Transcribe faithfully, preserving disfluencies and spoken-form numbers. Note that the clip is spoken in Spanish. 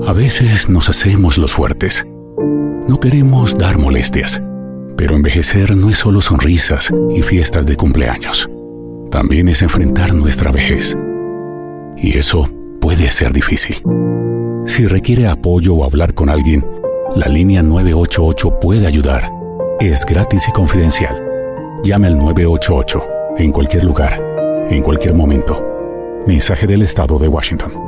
A veces nos hacemos los fuertes. No queremos dar molestias. Pero envejecer no es solo sonrisas y fiestas de cumpleaños. También es enfrentar nuestra vejez. Y eso puede ser difícil. Si requiere apoyo o hablar con alguien, la línea nueve ocho ocho puede ayudar. Es gratis y confidencial. Llame al nueve ocho ocho en cualquier lugar, en cualquier momento. Mensaje del Estado de Washington.